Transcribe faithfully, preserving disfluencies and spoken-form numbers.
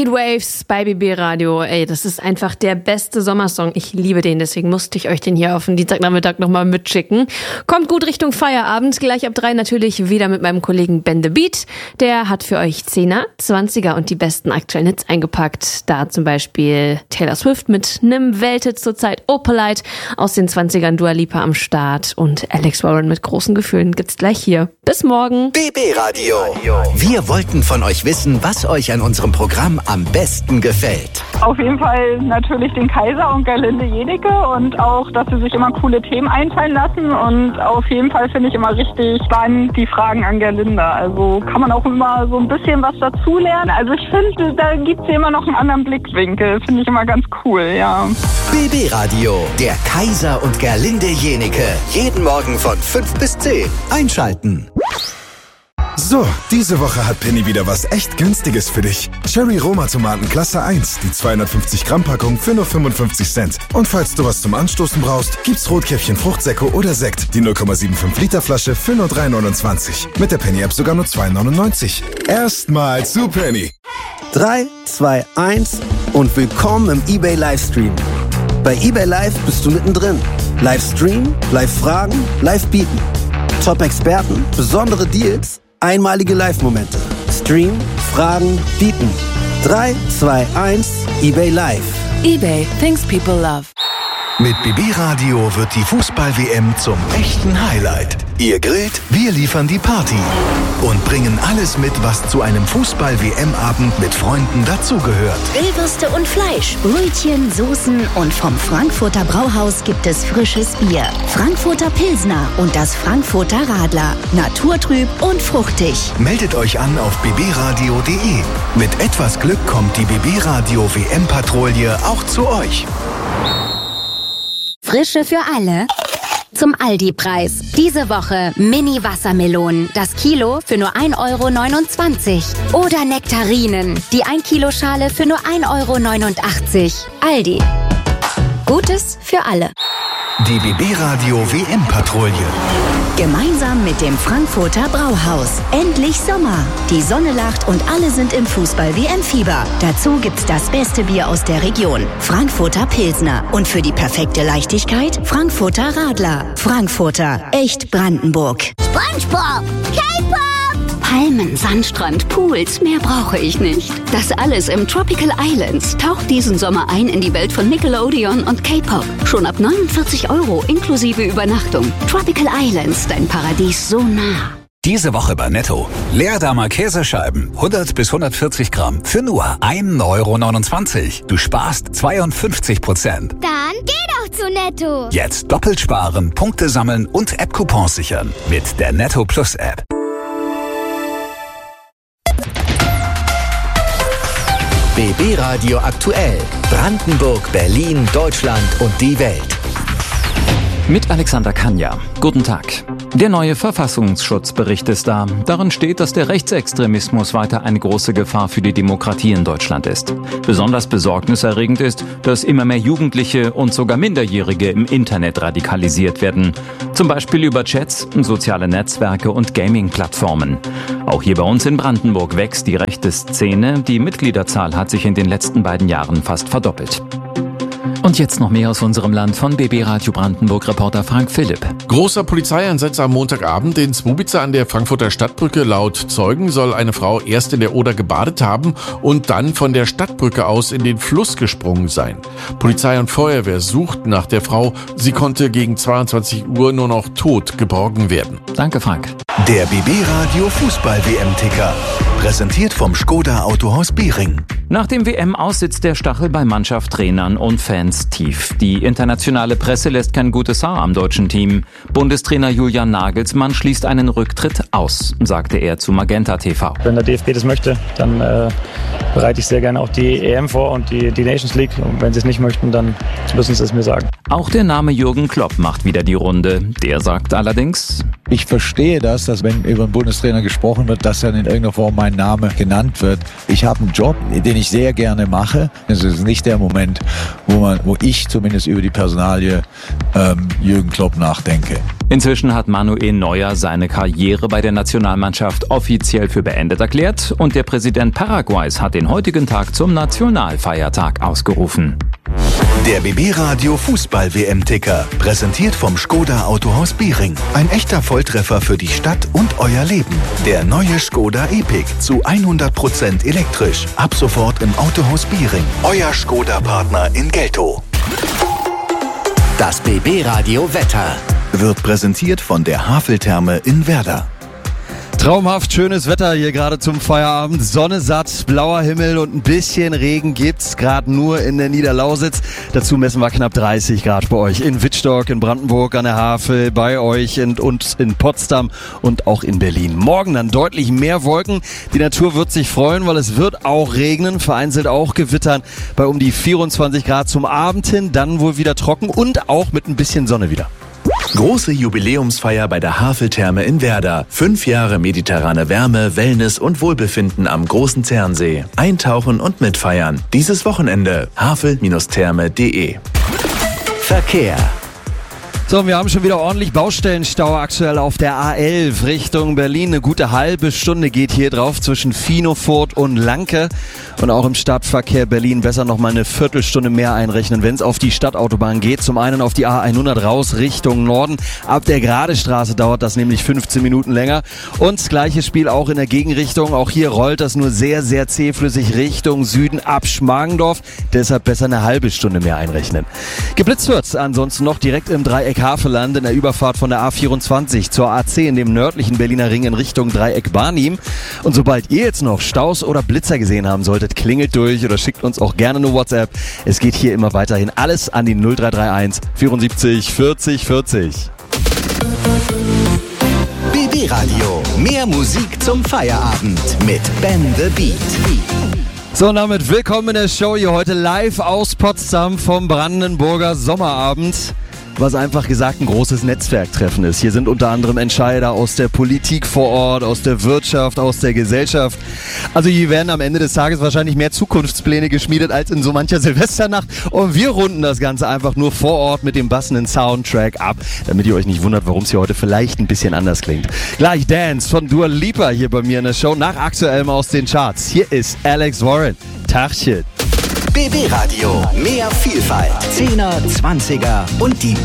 Heatwaves bei B B Radio. Ey, das ist einfach der beste Sommersong. Ich liebe den, deswegen musste ich euch den hier auf den Dienstagnachmittag nochmal mitschicken. Kommt gut Richtung Feierabend. Gleich ab drei natürlich wieder mit meinem Kollegen Ben the Beat. Der hat für euch Zehner, Zwanziger und die besten aktuellen Hits eingepackt. Da zum Beispiel Taylor Swift mit nem Welthit zurzeit, Opalite aus den zwanzigern, Dua Lipa am Start und Alex Warren mit großen Gefühlen gibt's gleich hier. Bis morgen. B B Radio. Wir wollten von euch wissen, was euch an unserem Programm am besten gefällt. Auf jeden Fall natürlich den Kaiser und Gerlinde Jenike und auch, dass sie sich immer coole Themen einfallen lassen und auf jeden Fall finde ich immer richtig spannend die Fragen an Gerlinde. Also kann man auch immer so ein bisschen was dazulernen. Also ich finde, da gibt es immer noch einen anderen Blickwinkel. Finde ich immer ganz cool, ja. B B Radio, der Kaiser und Gerlinde Jenike. Jeden Morgen von fünf bis zehn. Einschalten. So, diese Woche hat Penny wieder was echt Günstiges für dich. Cherry Roma Tomaten Klasse eins, die zweihundertfünfzig Gramm Packung für nur fünfundfünfzig Cent. Und falls du was zum Anstoßen brauchst, gibt's Rotkäppchen Fruchtsäcke oder Sekt, die null Komma fünfundsiebzig Liter Flasche für nur drei neunundzwanzig. Mit der Penny-App sogar nur zwei neunundneunzig. Erstmal zu Penny. drei, zwei, eins und willkommen im eBay Livestream. Bei eBay Live bist du mittendrin. Livestream, Live-Fragen, Live-Bieten. Top-Experten, besondere Deals, einmalige Live-Momente. Stream, Fragen, Bieten. drei, zwei, eins, eBay Live. eBay, things people love. Mit B B Radio wird die Fußball-W M zum echten Highlight. Ihr grillt, wir liefern die Party und bringen alles mit, was zu einem Fußball-W M-Abend mit Freunden dazugehört. Grillwürste und Fleisch, Brötchen, Soßen und vom Frankfurter Brauhaus gibt es frisches Bier. Frankfurter Pilsner und das Frankfurter Radler. Naturtrüb und fruchtig. Meldet euch an auf b b radio punkt d e. Mit etwas Glück kommt die B B Radio W M-Patrouille auch zu euch. Frische für alle. Zum Aldi-Preis. Diese Woche Mini-Wassermelonen. Das Kilo für nur ein Euro neunundzwanzig. Oder Nektarinen. Die ein Kilo Schale für nur ein Euro neunundachtzig. Aldi. Gutes für alle. Die B B Radio W M-Patrouille. Gemeinsam mit dem Frankfurter Brauhaus. Endlich Sommer. Die Sonne lacht und alle sind im Fußball-W M-Fieber. Dazu gibt's das beste Bier aus der Region. Frankfurter Pilsner. Und für die perfekte Leichtigkeit Frankfurter Radler. Frankfurter. Echt Brandenburg. SpongeBob! K-Pop! Palmen, Sandstrand, Pools, mehr brauche ich nicht. Das alles im Tropical Islands. Taucht diesen Sommer ein in die Welt von Nickelodeon und K-Pop. Schon ab neunundvierzig Euro inklusive Übernachtung. Tropical Islands, dein Paradies so nah. Diese Woche bei Netto. Leerdammer Käsescheiben, hundert bis hundertvierzig Gramm, für nur ein Euro neunundzwanzig. Du sparst zweiundfünfzig Prozent. Dann geh doch zu Netto. Jetzt doppelt sparen, Punkte sammeln und App-Coupons sichern. Mit der Netto Plus App. B B Radio aktuell. Brandenburg, Berlin, Deutschland und die Welt. Mit Alexander Kanja. Guten Tag. Der neue Verfassungsschutzbericht ist da. Darin steht, dass der Rechtsextremismus weiter eine große Gefahr für die Demokratie in Deutschland ist. Besonders besorgniserregend ist, dass immer mehr Jugendliche und sogar Minderjährige im Internet radikalisiert werden. Zum Beispiel über Chats, soziale Netzwerke und Gaming-Plattformen. Auch hier bei uns in Brandenburg wächst die rechte Szene. Die Mitgliederzahl hat sich in den letzten beiden Jahren fast verdoppelt. Und jetzt noch mehr aus unserem Land von B B Radio Brandenburg-Reporter Frank Philipp. Großer Polizeieinsatz am Montagabend in Zwobice an der Frankfurter Stadtbrücke. Laut Zeugen soll eine Frau erst in der Oder gebadet haben und dann von der Stadtbrücke aus in den Fluss gesprungen sein. Polizei und Feuerwehr suchten nach der Frau. Sie konnte gegen zweiundzwanzig Uhr nur noch tot geborgen werden. Danke, Frank. Der B B Radio Fußball-W M-Ticker. Präsentiert vom Skoda Autohaus Biering. Nach dem W M-Aus sitzt der Stachel bei Mannschaft, Trainern und Fans tief. Die internationale Presse lässt kein gutes Haar am deutschen Team. Bundestrainer Julian Nagelsmann schließt einen Rücktritt aus, sagte er zu Magenta T V. Wenn der D F B das möchte, dann äh, bereite ich sehr gerne auch die E M vor und die, die Nations League. Und wenn sie es nicht möchten, dann müssen sie es mir sagen. Auch der Name Jürgen Klopp macht wieder die Runde. Der sagt allerdings: Ich verstehe das, dass wenn über einen Bundestrainer gesprochen wird, dass dann in irgendeiner Form mein Name genannt wird. Ich habe einen Job, den ich sehr gerne mache. Es ist nicht der Moment, wo man, wo ich zumindest über die Personalie ähm, Jürgen Klopp nachdenke. Inzwischen hat Manuel Neuer seine Karriere bei der Nationalmannschaft offiziell für beendet erklärt und der Präsident Paraguays hat den heutigen Tag zum Nationalfeiertag ausgerufen. Der B B Radio Fußball-W M-Ticker, präsentiert vom Skoda Autohaus Biering. Ein echter Volltreffer für die Stadt und euer Leben. Der neue Skoda Epic zu hundert Prozent elektrisch. Ab sofort im Autohaus Biering. Euer Skoda-Partner in Geltow. Das B B Radio Wetter wird präsentiert von der Haveltherme in Werder. Traumhaft schönes Wetter hier gerade zum Feierabend. Sonne satt, blauer Himmel und ein bisschen Regen gibt's gerade nur in der Niederlausitz. Dazu messen wir knapp dreißig Grad bei euch in Wittstock, in Brandenburg, an der Havel, bei euch in, und in Potsdam und auch in Berlin. Morgen dann deutlich mehr Wolken. Die Natur wird sich freuen, weil es wird auch regnen, vereinzelt auch gewittern bei um die vierundzwanzig Grad zum Abend hin. Dann wohl wieder trocken und auch mit ein bisschen Sonne wieder. Große Jubiläumsfeier bei der Haveltherme in Werder. Fünf Jahre mediterrane Wärme, Wellness und Wohlbefinden am Großen Zernsee. Eintauchen und mitfeiern. Dieses Wochenende havel Therme punkt de. Verkehr. So, wir haben schon wieder ordentlich Baustellenstau aktuell auf der A elf Richtung Berlin. Eine gute halbe Stunde geht hier drauf zwischen Finofurt und Lanke. Und auch im Stadtverkehr Berlin besser noch mal eine Viertelstunde mehr einrechnen, wenn es auf die Stadtautobahn geht. Zum einen auf die A hundert raus Richtung Norden. Ab der Gradestraße dauert das nämlich fünfzehn Minuten länger. Und das gleiche Spiel auch in der Gegenrichtung. Auch hier rollt das nur sehr, sehr zähflüssig Richtung Süden ab Schmargendorf. Deshalb besser eine halbe Stunde mehr einrechnen. Geblitzt wird's ansonsten noch direkt im Dreieck Havelland in der Überfahrt von der A vierundzwanzig zur A zehn, dem nördlichen Berliner Ring in Richtung Dreieck Barnim. Und sobald ihr jetzt noch Staus oder Blitzer gesehen haben solltet, klingelt durch oder schickt uns auch gerne eine WhatsApp. Es geht hier immer weiterhin alles an die null drei drei eins vierundsiebzig vierzig vierzig. B B Radio, mehr Musik zum Feierabend mit Ben the Beat. So, und damit willkommen in der Show hier heute live aus Potsdam vom Brandenburger Sommerabend. Was einfach gesagt ein großes Netzwerktreffen ist. Hier sind unter anderem Entscheider aus der Politik vor Ort, aus der Wirtschaft, aus der Gesellschaft. Also hier werden am Ende des Tages wahrscheinlich mehr Zukunftspläne geschmiedet als in so mancher Silvesternacht. Und wir runden das Ganze einfach nur vor Ort mit dem passenden Soundtrack ab, damit ihr euch nicht wundert, warum es hier heute vielleicht ein bisschen anders klingt. Gleich Dance von Dua Lipa hier bei mir in der Show, nach aktuellem aus den Charts. Hier ist Alex Warren. Tachchen. B B Radio, mehr Vielfalt, Zehner, Zwanziger und die